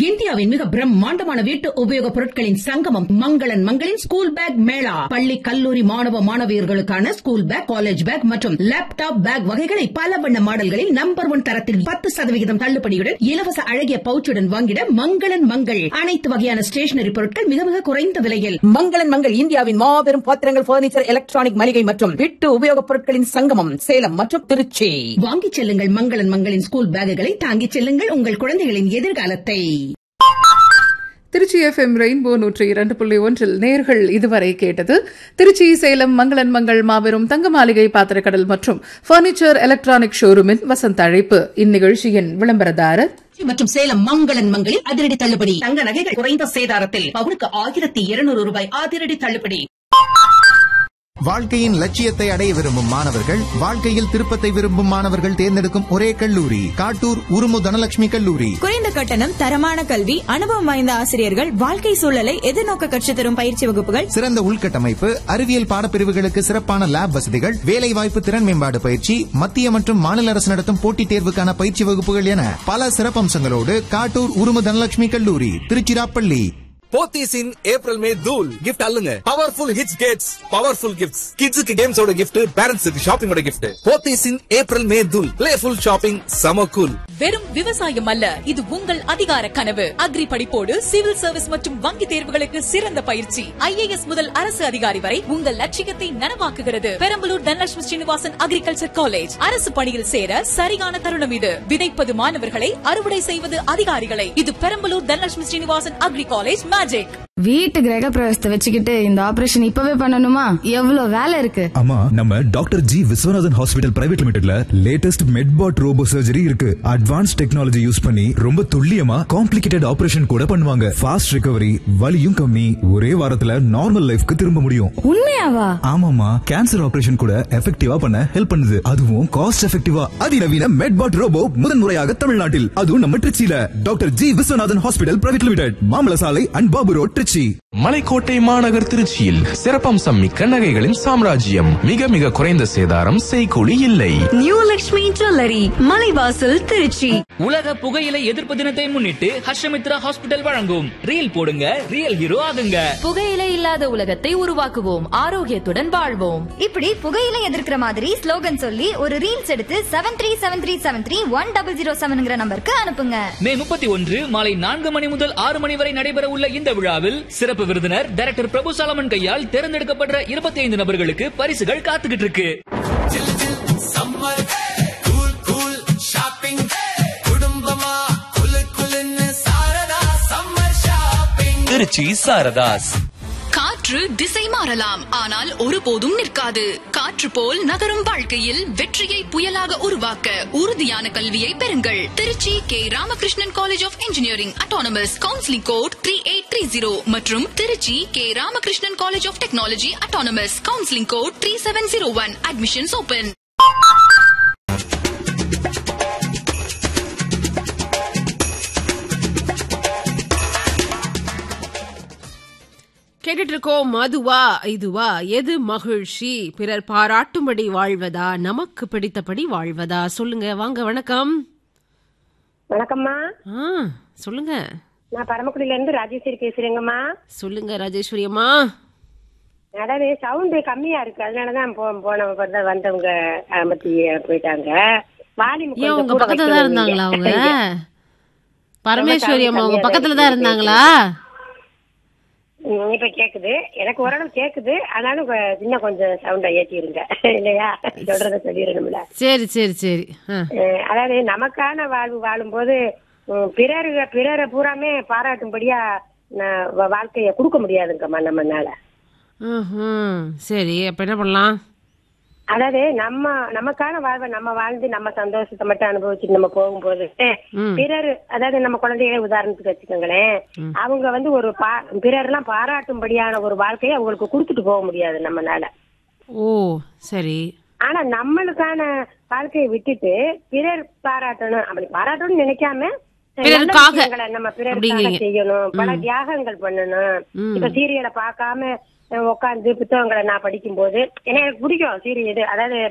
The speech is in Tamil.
இந்தியாவின் மிக பிரம்மாண்டமான வீட்டு உபயோகப் பொருட்களின் சங்கமம் மங்களன் மங்களின் ஸ்கூல் பேக் மேளா. பள்ளி கல்லூரி மாணவ மாணவியர்களுக்கான ஸ்கூல் பேக், காலேஜ் பேக் மற்றும் லேப்டாப் பேக் வகைகளை பல வண்ண மாடல்களில் நம்பர் 1 தரத்தில் 10% தள்ளுபடியுடன் இலவச அழகிய பவுச்சுடன் வாங்கிட மங்களன் மங்கள். அனைத்து வகையான ஸ்டேஷனரி பொருட்கள் மிக மிக குறைந்த விலையில். மங்களன் மங்கள் இந்தியாவின் மாபெரும் பாத்திரங்கள், பர்னிச்சர், எலக்ட்ரானிக் மளிகை மற்றும் வீட்டு உபயோகப் பொருட்களின் சங்கமம் சேலம் மற்றும் திருச்சி. வாங்கிச் செல்லுங்கள் மங்களன் மங்களின் ஸ்கூல் பேக்குகளை, தாங்கிச் செல்லுங்கள் உங்கள் குழந்தைகளின் எதிர்காலத்தை. திருச்சி FM ரெயின்போ 102.1 நேர்கள் இதுவரை கேட்டது திருச்சி சேலம் மங்களன் மங்கள் மாபெரும் தங்க மாளிகை பாத்திரக்கடல் மற்றும் பர்னிச்சர் எலக்ட்ரானிக் ஷோரூமின் வசந்த அழைப்பு. இந்நிகழ்ச்சியின் விளம்பரதாரர் மற்றும் சேலம் மங்களன் மங்களில் அதிரடி தள்ளுபடி. தங்க நகைகள் குறைந்த சேதாரத்தில் பவுனுக்கு 1200 ரூபாய் அதிரடி தள்ளுபடி. வாழ்க்கையின் லட்சியத்தை அடைய விரும்பும் மாணவர்கள், வாழ்க்கையில் திருப்பத்தை விரும்பும் மாணவர்கள் தேர்ந்தெடுக்கும் ஒரே கல்லூரி காட்டூர் உருமு தனலட்சுமி கல்லூரி. குறைந்த கட்டணம், தரமான கல்வி, அனுபவம் வாய்ந்த ஆசிரியர்கள், வாழ்க்கை சூழலை எதிர்நோக்க கற்றுத் தரும் பயிற்சி வகுப்புகள், சிறந்த உள்கட்டமைப்பு, அறிவியல் பாடப்பிரிவுகளுக்கு சிறப்பான லேப் வசதிகள், வேலைவாய்ப்பு திறன் மேம்பாடு பயிற்சி, மத்திய மற்றும் மாநில அரசு நடத்தும் போட்டித் தேர்வுக்கான பயிற்சி வகுப்புகள் என பல சிறப்பம்சங்களோடு காட்டூர் உருமு தனலட்சுமி கல்லூரி, திருச்சிராப்பள்ளி. போத்தீஸ் இன் ஏப்ரல் மே தூள் gift அல்லுங்க. Powerful hits Gates powerful gifts. கிட்ஸுக்கு கேம்ஸோட கிஃப்ட், பேரண்ட்ஸுக்கு ஷாப்பிங்கோட கிஃப்ட். போத்தீஸ் இன் ஏப்ரல் மே தூள். பிளேஃபுல் ஷாப்பிங், சம கூல். வெறும் விவசாயம் அல்ல, இது உங்கள் அதிகார கனவு. அக்ரி படிப்போடு சிவில் சர்வீஸ் மற்றும் வங்கி தேர்வுகளுக்கு சிறந்த பயிற்சி. IAS முதல் அரசு அதிகாரி வரை உங்கள் லட்சியத்தை நனவாக்குகிறது. Perambalur Dhanalakshmi Srinivasan agriculture college. அரசு பணியில் சேர சரியான தருணம் இது. விதைப்பது மாணவர்களை, அறுவடை செய்வது அதிகாரிகளை. இது Perambalur Dhanalakshmi Srinivasan agri college magic. வீட்டு கிரக பிரவேசத்தை வச்சுக்கிட்டு இந்த ஆபரேஷன் இப்பவே பண்ணணுமா? எவ்வளவு வேலை இருக்கு. ஆமா, நம்ம doctor G Viswanathan hospital private லிமிடெட்ல latest மெட்பாட் robot surgery இருக்கு. அட்வான்ஸ் டெக்னாலஜி யூஸ் பண்ணி ரொம்ப துல்லியமா காம்ப்ளிகேட்டட் ஆபரேஷன் கூட பண்ணுவாங்க. ஃபாஸ்ட் ரிகவரி, வலியும் கம்மி, ஒரே வாரத்துல நார்மல் லைஃப்க்கு திரும்ப முடியும். உண்மையாவா? ஆமாமா, கேன்சர் ஆபரேஷன் கூட எஃபெக்டிவா பண்ண ஹெல்ப் பண்ணுது. அதுவும் காஸ்ட் எஃபெக்டிவா. அதிநவீன மெட்பாட் ரோபோ முதன்முறையாக தமிழ்நாட்டில், அதுவும் நம்ம திருச்சியில doctor G Viswanathan hospital private limited, மாமல சாலை அண்ட் பாபு ரோட், திருச்சி. மலைக்கோட்டை மாநகர் திருச்சியில் சிறப்பம்சம் மிக்க நகைகளின் சாம்ராஜ்யம். மிக மிக குறைந்த சேதாரம், செய்கூலி இல்லை. New Lakshmi jewellery, Malaivasal, Trichy. உலக புகையிலை எதிர்ப்பு தினத்தை முன்னிட்டு ஹர்ஷமித்ரா ஹாஸ்பிடல் வழங்கும் ரீல் போடுங்க, ரியல் ஹீரோ ஆகுங்க. புகையிலை இல்லாத உலகத்தை உருவாக்குவோம், ஆரோக்கியத்துடன் வாழ்வோம். இப்படி புகையிலை எதிர்க்கிற மாதிரி ஸ்லோகன் சொல்லி ஒரு ரீல்ஸ் எடுத்து 7373731007 நம்பருக்கு அனுப்புங்க. மே 31 மாலை 4 மணி முதல் 6 மணி வரை நடைபெற உள்ள இந்த விழாவில் சிறப்பு விருந்தினர் டைரக்டர் பிரபு சாலமன் கையால் தேர்ந்தெடுக்கப்பட்ட 25 நபர்களுக்கு பரிசுகள் காத்துக்கிட்டு இருக்கு. திருச்சி சாரதாஸ். காற்று திசை மாறலாம், ஆனால் ஒருபோதும் நிற்காது. காற்று போல் நகரும் வாழ்க்கையில் வெற்றியை புயலாக உருவாக்க உறுதியான கல்வியை பெறுங்கள். Trichy K Ramakrishnan college of engineering autonomous, counselling code 3830 மற்றும் Trichy K Ramakrishnan college of technology autonomous, counselling code 3701. Admissions open. கேட்டுட்டு இருக்கோம். அதுவா இதுவா, எது மகிழ்ச்சி? பிறர் பாராட்டும்படி வாழ்வதா, நமக்கு பிடித்தபடி வாழ்வதா? சொல்லுங்க. வாங்க. வணக்கம். வணக்கம்மா. சொல்லுங்க. நான் பரமக்குடியில இருந்து ராஜேஸ்வரி பேசுறேங்கம்மா. சொல்லுங்க ராஜேஸ்வரி அம்மா. அதாவது சவுண்ட் கம்மியா இருக்கு, அதனாலதான் போன வந்தவங்க பத்தி போயிட்டாங்க. ஏன் உங்க பக்கத்துல தான் இருந்தாங்களா அவங்க? பரமேஸ்வரி அம்மா உங்க பக்கத்துல தான் இருந்தாங்களா? இப்ப கேக்குது, எனக்கு ஓரளவு கேக்குது. ஆனாலும் இன்னும் கொஞ்சம் சவுண்டா ஏற்றிருங்க இல்லையா? சொல்றத சொல்லிடணும்ல. சரி சரி சரி. அதாவது நமக்கான வாழ்வு வாழும்போது பிறரை பூராமே பாராட்டும்படியா வாழ்க்கைய கொடுக்க முடியாதுங்கம்மா நம்மனால. சரி, அப்ப என்ன பண்ணலாம்? அதாவது நமக்கான வாழ்வை நம்ம வாழ்ந்து நம்ம சந்தோஷத்தை மட்டும் அனுபவிச்சுட்டு நம்ம போகும்போது பிறர், அதாவது நம்ம குழந்தைகளை உதாரணத்துக்கு வச்சுக்கோங்களேன், அவங்க ஒரு பிறர் எல்லாம் பாராட்டும்படியான ஒரு வாழ்க்கையை அவங்களுக்கு கொடுத்துட்டு போக முடியாது நம்மனால. ஓ சரி. ஆனா நம்மளுக்கான வாழ்க்கையை விட்டுட்டு பிறர் பாராட்டணும், அப்படி பாராட்டணும்னு நினைக்காம நம்ம பிறருக்காக செய்யணும், பல தியாகங்கள் பண்ணணும். இப்ப சீரியலை பார்க்காம உட்காந்து புத்தகங்களை நான் படிக்கும் போது எனக்கு பிடிக்கும் சீரியல். அதாவது